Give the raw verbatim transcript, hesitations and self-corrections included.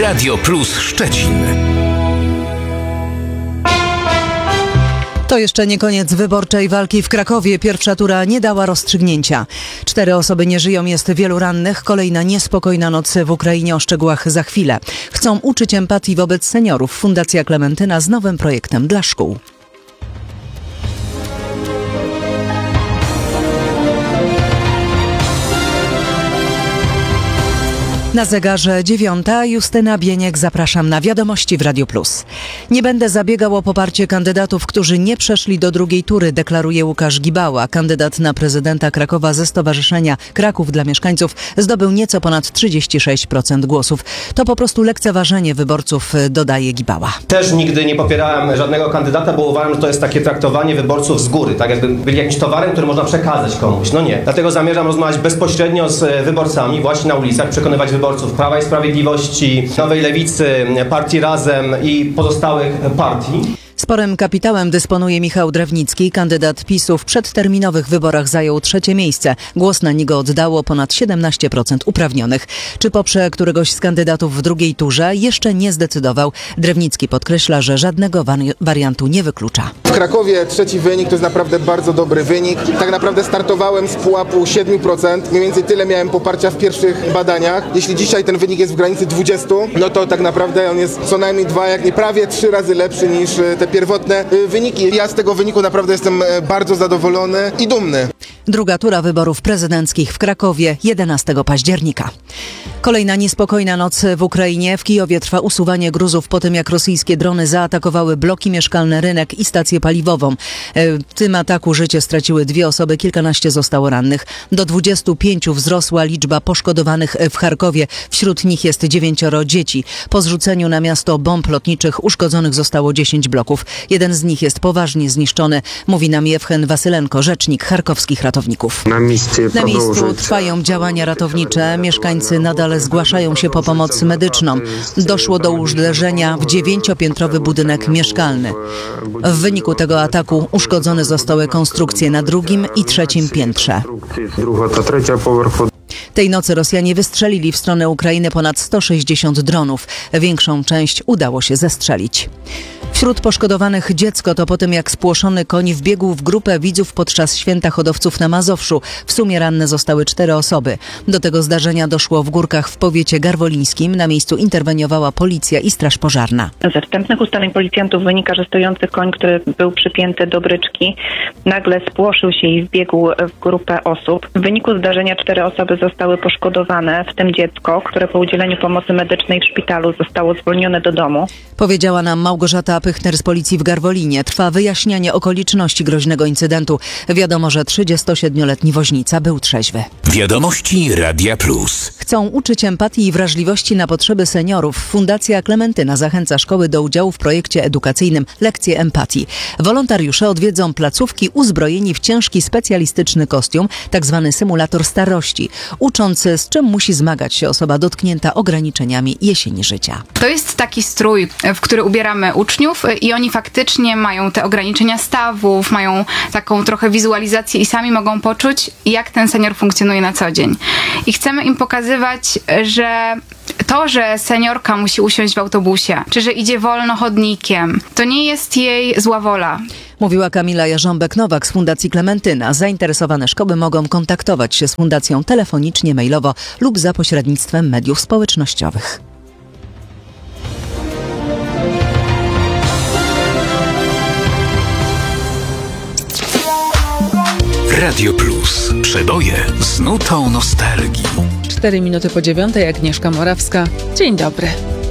Radio Plus Szczecin. To jeszcze nie koniec wyborczej walki w Krakowie. Pierwsza tura nie dała rozstrzygnięcia. Cztery osoby nie żyją, jest wielu rannych. Kolejna niespokojna noc w Ukrainie, o szczegółach za chwilę. Chcą uczyć empatii wobec seniorów. Fundacja Klementyna z nowym projektem dla szkół. Na zegarze dziewiąta. Justyna Bieniek, zapraszam na Wiadomości w Radio Plus. Nie będę zabiegał o poparcie kandydatów, którzy nie przeszli do drugiej tury, deklaruje Łukasz Gibała. Kandydat na prezydenta Krakowa ze Stowarzyszenia Kraków dla Mieszkańców zdobył nieco ponad trzydzieści sześć procent głosów. To po prostu lekceważenie wyborców, dodaje Gibała. Też nigdy nie popierałem żadnego kandydata, bo uważam, że to jest takie traktowanie wyborców z góry, tak jakby byli jakimś towarem, który można przekazać komuś. No nie. Dlatego zamierzam rozmawiać bezpośrednio z wyborcami, właśnie na ulicach, przekonywać wyborców Prawa i Sprawiedliwości, Nowej Lewicy, Partii Razem i pozostałych partii. Sporym kapitałem dysponuje Michał Drewnicki. Kandydat PiSu w przedterminowych wyborach zajął trzecie miejsce. Głos na niego oddało ponad siedemnaście procent uprawnionych. Czy poprze któregoś z kandydatów w drugiej turze? Jeszcze nie zdecydował. Drewnicki podkreśla, że żadnego wari- wariantu nie wyklucza. W Krakowie trzeci wynik to jest naprawdę bardzo dobry wynik. Tak naprawdę startowałem z pułapu siedem procent. Mniej więcej tyle miałem poparcia w pierwszych badaniach. Jeśli dzisiaj ten wynik jest w granicy dwadzieścia, no to tak naprawdę on jest co najmniej dwa, jak nie prawie trzy razy lepszy niż te pierwotne wyniki. Ja z tego wyniku naprawdę jestem bardzo zadowolony i dumny. Druga tura wyborów prezydenckich w Krakowie jedenastego października. Kolejna niespokojna noc w Ukrainie. W Kijowie trwa usuwanie gruzów po tym, jak rosyjskie drony zaatakowały bloki mieszkalne, rynek i stację paliwową. W tym ataku życie straciły dwie osoby, kilkanaście zostało rannych. Do dwudziestu pięciu wzrosła liczba poszkodowanych w Charkowie. Wśród nich jest dziewięcioro dzieci. Po zrzuceniu na miasto bomb lotniczych uszkodzonych zostało dziesięć bloków. Jeden z nich jest poważnie zniszczony, mówi nam Jewchen Wasylenko, rzecznik charkowskich ratowników. Na miejscu, na miejscu trwają działania ratownicze. Mieszkańcy nadal zgłaszają się po pomoc medyczną. Doszło do uderzenia w dziewięciopiętrowy budynek mieszkalny. W wyniku tego ataku uszkodzone zostały konstrukcje na drugim i trzecim piętrze. Tej nocy Rosjanie wystrzelili w stronę Ukrainy ponad sto sześćdziesiąt dronów. Większą część udało się zestrzelić. Wśród poszkodowanych dziecko. To po tym, jak spłoszony koń wbiegł w grupę widzów podczas święta hodowców na Mazowszu. W sumie ranne zostały cztery osoby. Do tego zdarzenia doszło w Górkach w powiecie garwolińskim. Na miejscu interweniowała policja i straż pożarna. Ze wstępnych ustaleń policjantów wynika, że stojący koń, który był przypięty do bryczki, nagle spłoszył się i wbiegł w grupę osób. W wyniku zdarzenia cztery osoby zostały poszkodowane, w tym dziecko, które po udzieleniu pomocy medycznej w szpitalu zostało zwolnione do domu. Powiedziała nam Małgorzata Pychner z policji w Garwolinie. Trwa wyjaśnianie okoliczności groźnego incydentu. Wiadomo, że trzydziestosiedmioletni woźnica był trzeźwy. Wiadomości Radia Plus. Chcą uczyć empatii i wrażliwości na potrzeby seniorów. Fundacja Klementyna zachęca szkoły do udziału w projekcie edukacyjnym Lekcje Empatii. Wolontariusze odwiedzą placówki uzbrojeni w ciężki specjalistyczny kostium, tak zwany symulator starości, ucząc, z czym musi zmagać się osoba dotknięta ograniczeniami jesieni życia. To jest taki strój, w który ubieramy uczniów i oni faktycznie mają te ograniczenia stawów, mają taką trochę wizualizację i sami mogą poczuć, jak ten senior funkcjonuje na co dzień. I chcemy im pokazywać, że to, że seniorka musi usiąść w autobusie, czy że idzie wolno chodnikiem, to nie jest jej zła wola. Mówiła Kamila Jarząbek-Nowak z Fundacji Klementyna. Zainteresowane szkoły mogą kontaktować się z fundacją telefonicznie, mailowo lub za pośrednictwem mediów społecznościowych. Radio Plus. Przeboje z nutą nostalgii. Cztery minuty po dziewiątej, Agnieszka Morawska. Dzień dobry.